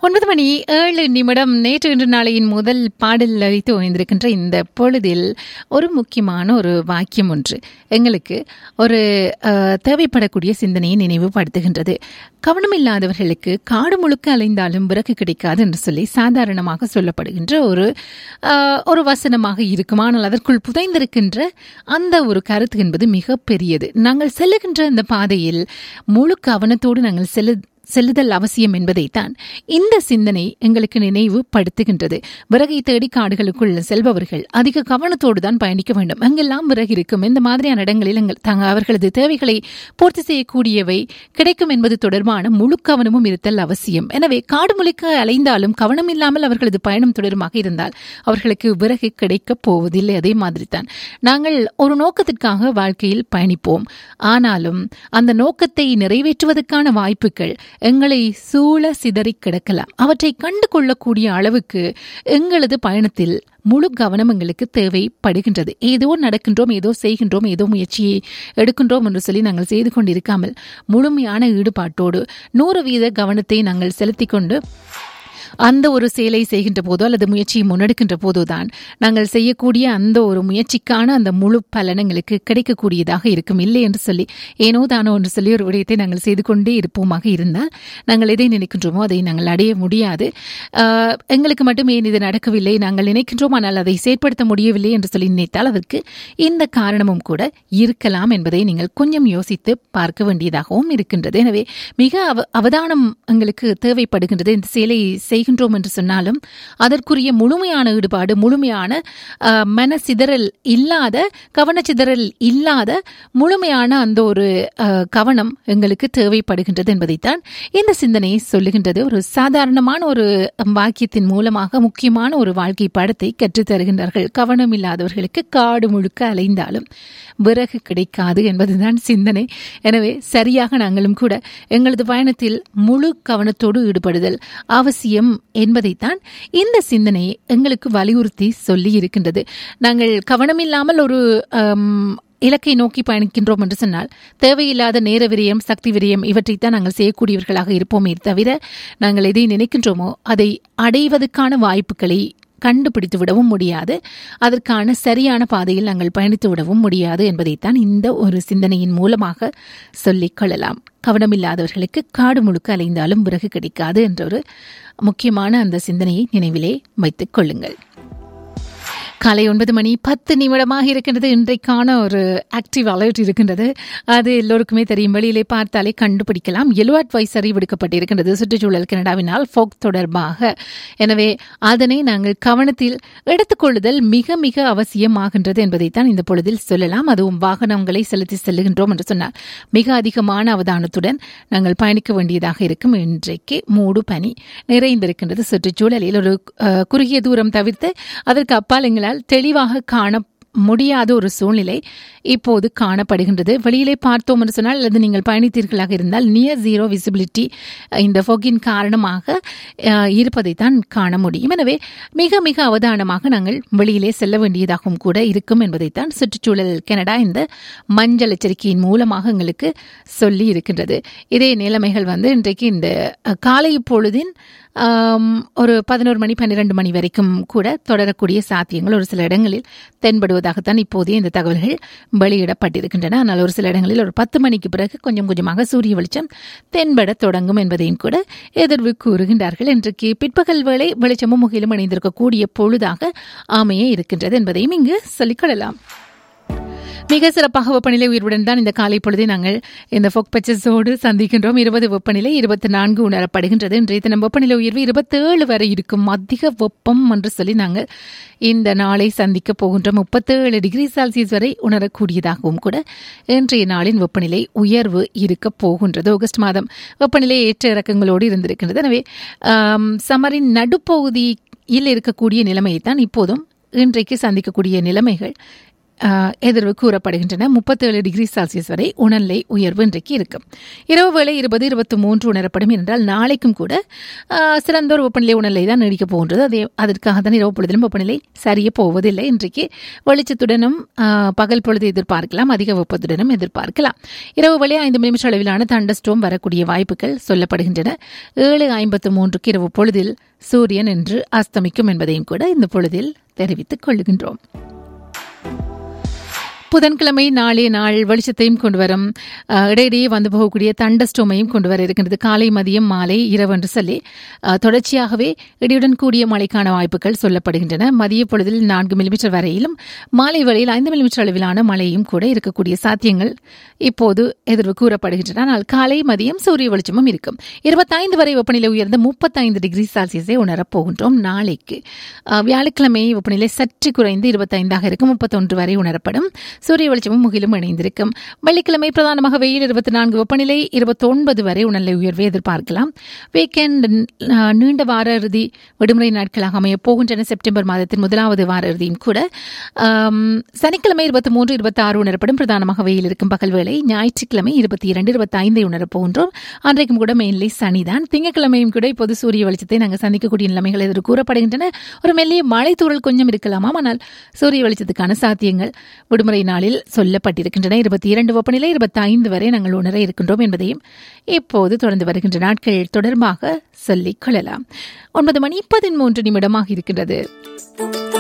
9:07 நேற்று இன்று நாளையின் முதல் பாடல் அளித்து ஓய்ந்திருக்கின்ற இந்த பொழுதில் ஒரு முக்கியமான ஒரு வாக்கியம் ஒன்று எங்களுக்கு ஒரு தேவைப்படக்கூடிய சிந்தனையை நினைவுபடுத்துகின்றது. கவனமில்லாதவர்களுக்கு காடு முழுக்க அலைந்தாலும் விறகு கிடைக்காது என்று சொல்லி சாதாரணமாக சொல்லப்படுகின்ற ஒரு வசனமாக இருக்கும். ஆனால் அதற்குள் புதைந்திருக்கின்ற அந்த ஒரு கருத்து என்பது மிக பெரியது. நாங்கள் செல்லுகின்ற இந்த பாதையில் முழு கவனத்தோடு நாங்கள் செல்லுதல் அவசியம் என்பதைத்தான் இந்த சிந்தனை எங்களுக்கு நினைவுபடுத்துகின்றது. விறகை தேடி காடுகளுக்குள் செல்பவர்கள் அதிக கவனத்தோடு தான் பயணிக்க வேண்டும். எங்கெல்லாம் விறகு இருக்கும், இந்த மாதிரியான இடங்களில் அவர்களது தேவைகளை பூர்த்தி செய்யக்கூடியவை கிடைக்கும் என்பது தொடர்பான முழு கவனமும் இருத்தல் அவசியம். எனவே காடு முழுக்க அலைந்தாலும் கவனம் இல்லாமல் அவர்களது பயணம் தொடருமாக இருந்தால் அவர்களுக்கு விறகு கிடைக்கப் போவதில்லை. அதே மாதிரி தான் நாங்கள் ஒரு நோக்கத்திற்காக வாழ்க்கையில் பயணிப்போம். ஆனாலும் அந்த நோக்கத்தை நிறைவேற்றுவதற்கான வாய்ப்புகள் எங்களை சூழ சிதறி கிடக்கலாம். அவற்றை கண்டு கொள்ளக்கூடிய அளவுக்கு எங்களது பயணத்தில் முழு கவனம் எங்களுக்கு தேவைப்படுகின்றது. ஏதோ நடக்கின்றோம், ஏதோ செய்கின்றோம், ஏதோ முயற்சியை எடுக்கின்றோம் என்று சொல்லி நாங்கள் செய்து கொண்டிருக்காமல் முழுமையான ஈடுபாட்டோடு 100% கவனத்தை நாங்கள் செலுத்திக் கொண்டு அந்த ஒரு செயலை செய்கின்ற போதோ அல்லது முயற்சியை முன்னெடுக்கின்ற போதோ தான் நாங்கள் செய்யக்கூடிய அந்த ஒரு முயற்சிக்கான அந்த முழு பலன் எங்களுக்கு கிடைக்கக்கூடியதாக இருக்கும். இல்லை என்று சொல்லி ஏனோ தானோ என்று சொல்லி ஒரு விடயத்தை நாங்கள் செய்து கொண்டே இருப்போமாக இருந்தால் நாங்கள் எதை நினைக்கின்றோமோ அதை நாங்கள் அடைய முடியாது. எங்களுக்கு மட்டும் ஏன் இது நடக்கவில்லை, நாங்கள் நினைக்கின்றோம் ஆனால் அதை செயற்படுத்த முடியவில்லை என்று சொல்லி நினைத்தால் அதற்கு இந்த காரணமும் கூட இருக்கலாம் என்பதை நீங்கள் கொஞ்சம் யோசித்து பார்க்க வேண்டியதாகவும் இருக்கின்றது. எனவே மிக அவதானம் எங்களுக்கு தேவைப்படுகின்றது. இந்த செயலை செய்கின்றோம் என்று சொன்னாலும் அதற்குரிய முழுமையான ஈடுபாடு, முழுமையான மனசிதறல் இல்லாத, கவனச்சிதறல் இல்லாத முழுமையான அந்த ஒரு கவனம் எங்களுக்கு தேவைப்படுகின்றது என்பதைத்தான் இந்த சிந்தனையை சொல்லுகின்றது. ஒரு சாதாரணமான ஒரு வாக்கியத்தின் மூலமாக முக்கியமான ஒரு வாழ்க்கை பாடத்தை கற்றுத்தருகின்றார்கள். கவனம் இல்லாதவர்களுக்கு காடு முழுக்க அலைந்தாலும் விறகு கிடைக்காது என்பதுதான் சிந்தனை. எனவே சரியாக நாங்களும் கூட எங்களது பயணத்தில் முழு கவனத்தோடு ஈடுபடுதல் அவசியம் என்பதைத்தான் இந்த சிந்தனை எங்களுக்கு வலியுறுத்தி சொல்லி இருக்கின்றது. நாங்கள் கவனமில்லாமல் ஒரு இலக்கை நோக்கி பயணிக்கின்றோம் என்று சொன்னால் தேவையில்லாத நேர விரயம், சக்தி விரயம் இவற்றைத்தான் நாங்கள் செய்யக்கூடியவர்களாக இருப்போமே தவிர நாங்கள் எதை நினைக்கின்றோமோ அதை அடைவதற்கான வாய்ப்புகளை கண்டுபிடித்து விடவும் முடியாது, அதற்கான சரியான பாதையில் நாங்கள் பயணித்து விடவும் முடியாது என்பதைத்தான் இந்த ஒரு சிந்தனையின் மூலமாக சொல்லிக் கொள்ளலாம். கவனமில்லாதவர்களுக்கு காடு முழுக்க அலைந்தாலும் விறகு கிடைக்காது என்ற ஒரு முக்கியமான அந்த சிந்தனையை நினைவிலே வைத்துக் கொள்ளுங்கள். காலை 9:10 இருக்கின்றது. இன்றைக்கான ஒரு ஆக்டிவ் அலர்ட் இருக்கின்றது. அது எல்லோருக்குமே தெரியும், வெளியிலே பார்த்தாலே கண்டுபிடிக்கலாம். எல்லோ அட்வைசரி விடுக்கப்பட்டிருக்கின்றது சுற்றுச்சூழல் கனடாவினால் ஃபோக் தொடர்பாக. எனவே அதனை நாங்கள் கவனத்தில் எடுத்துக்கொள்ளுதல் மிக மிக அவசியமாகின்றது என்பதைத்தான் இந்த பொழுதில் சொல்லலாம். அதுவும் வாகனங்களை செலுத்தி செல்லுகின்றோம் என்று சொன்னால் மிக அதிகமான அவதானத்துடன் நாங்கள் பயணிக்க வேண்டியதாக இருக்கும். இன்றைக்கு மூடு பனி நிறைந்திருக்கின்றது. சுற்றுச்சூழலில் ஒரு குறுகிய தூரம் தவிர்த்து அதற்கு அப்பால் எங்களால் தெளிவாக காண முடியாத ஒரு சூழ்நிலை இப்போது காணப்படுகின்றது. வெளியிலே பார்த்தோம் என்று சொன்னால் அல்லது நீங்கள் பயணித்தீர்களாக இருந்தால் நியர் ஜீரோ விசிபிலிட்டி இந்த ஃபொகின் காரணமாக இருப்பதைத்தான் காண முடியும். எனவே மிக மிக அவதானமாக நாங்கள் வெளியிலே செல்ல வேண்டியதாகவும் கூட இருக்கும் என்பதைத்தான் சுற்றுச்சூழல் கனடா இந்த மஞ்சள் எச்சரிக்கையின் மூலமாக எங்களுக்கு சொல்லி இருக்கின்றது. இதே நிலைமைகள் இன்றைக்கு இந்த காலை பொழுதின் ஒரு 11 மணி 12 மணி வரைக்கும் கூட தொடரக்கூடிய சாத்தியங்கள் ஒரு சில இடங்களில் தென்படுவதாகத்தான் இப்போதே இந்த தகவல்கள் வெளியிடப்பட்டிருக்கின்றன. ஆனால் ஒரு சில இடங்களில் ஒரு 10 மணிக்கு பிறகு கொஞ்சம் கொஞ்சமாக சூரிய வெளிச்சம் தென்பட தொடங்கும் என்பதையும் கூட எதிர்வு கூறுகின்றார்கள். இன்றைக்கு பிற்பகல் வேளை வெளிச்சமும் முகிலும் இணைந்திருக்கக்கூடிய பொழுதாக அமைய இருக்கின்றது என்பதையும் இங்கு சொல்லிக்கொள்ளலாம். மிக சிறப்பாக வெப்பநிலை உயர்வுடன் தான் இந்த காலை பொழுதை நாங்கள் இந்த ஃபோக் பச்சஸோடு சந்திக்கின்றோம். 20 வெப்பநிலை 24 உணரப்படுகின்றது. இன்றைய தினம் வெப்பநிலை உயர்வு 27 வரை இருக்கும். அதிக வெப்பம் என்று சொல்லி நாங்கள் இந்த நாளை சந்திக்க போகின்றோம். 37 டிகிரி செல்சியஸ் வரை உணரக்கூடியதாகவும் கூட இன்றைய நாளின் வெப்பநிலை உயர்வு இருக்க போகின்றது. ஆகஸ்ட் மாதம் வெப்பநிலை ஏற்ற இறக்கங்களோடு இருந்திருக்கின்றது. எனவே சம்மரின் நடுப்பகுதியில் இருக்கக்கூடிய நிலைமையைத்தான் இப்போதும் இன்றைக்கு சந்திக்கக்கூடிய நிலைமைகள் எதிர்வு கூறப்படுகின்றன. 37 டிகிரி செல்சியஸ் வரை உணர்நிலை உயர்வு இன்றைக்கு இருக்கும். இரவு வேளை 20-23 உணரப்படும் என்றால் நாளைக்கும் கூட சிறந்த ஒரு வெப்பநிலை உணர்நிலை தான் நீடிக்கப் போகின்றது. அதற்காக தான் இரவு பொழுதிலும் வெப்பநிலை சரிய போவதில்லை. இன்றைக்கு வெளிச்சத்துடனும் பகல் பொழுது எதிர்பார்க்கலாம், அதிக வெப்பத்துடனும் எதிர்பார்க்கலாம். இரவு வேளை 5 நிமிஷ அளவிலான தண்டர்ஸ்டோம் வரக்கூடிய வாய்ப்புகள் சொல்லப்படுகின்றன. 7:53 இரவு பொழுதில் சூரியன் என்று அஸ்தமிக்கும் என்பதையும் கூட இந்த பொழுதில் தெரிவித்துக் கொள்கின்றோம். புதன்கிழமை நாளே நாள் வெளிச்சத்தையும் கொண்டு வரும், இடையிடையே வந்து போகக்கூடிய தண்டஸ்டோமையும் கொண்டு வர இருக்கின்றது. காலை, மதியம், மாலை, இரவு என்று சொல்லி தொடர்ச்சியாகவே இடியுடன் கூடிய மழைக்கான வாய்ப்புகள் சொல்லப்படுகின்றன. மதிய பொழுதில் 4 மில்லிமீட்டர் வரையிலும், மாலை வேளையில் 5 மில்லிமீட்டர் அளவிலான மழையும் கூட இருக்கக்கூடிய சாத்தியங்கள் இப்போது எதிர்வு கூறப்படுகின்றன. ஆனால் காலை, மதியம் சூரிய வெளிச்சமும் இருக்கும். 25 வரை வெப்பநிலை உயர்ந்த 35 டிகிரி செல்சியஸை உணரப் போகின்றோம். நாளைக்கு வியாழக்கிழமை வெப்பநிலை சற்று குறைந்து 25 இருக்கும், 31 வரை உணரப்படும். சூரிய வெளிச்சமும் முகிலும் இணைந்திருக்கும். வெள்ளிக்கிழமை பிரதானமாக வெயில், 24 வெப்பநிலை, 29 வரை உணர்நிலை உயர்வை எதிர்பார்க்கலாம். வீக்கெண்ட் நீண்ட வார இறுதி விடுமுறை நாட்களாக அமைய போகின்றன. செப்டம்பர் மாதத்தின் முதலாவது வார இறுதியும் கூட. சனிக்கிழமை 23, 26 உணரப்படும், பிரதானமாக வெயில் இருக்கும் பகல் வேளை. ஞாயிற்றுக்கிழமை 22, 25 உணரப் போகின்றோம். அன்றைக்கும் கூட மெயின்லி சனிதான். திங்கட்கிழமையும் கூட இப்போது சூரிய வெளிச்சத்தை நாங்கள் சந்திக்கக்கூடிய நிலைமைகள் எதிர்ப்பு கூறப்படுகின்றன. ஒரு மெல்லிய மழை தூறல் கொஞ்சம் இருக்கலாமாம், ஆனால் சூரிய வெளிச்சத்துக்கான சாத்தியங்கள் விடுமுறை நாளில் சொல்லப்பட்டிருக்கின்றன. 22 வெப்பநிலை, 25 வரை நாங்கள் உணர இருக்கின்றோம் என்பதையும் இப்போது தொடர்ந்து வருகின்ற நாட்கள் தொடர்பாக சொல்லிக் கொள்ளலாம். 9:13 இருக்கின்றது.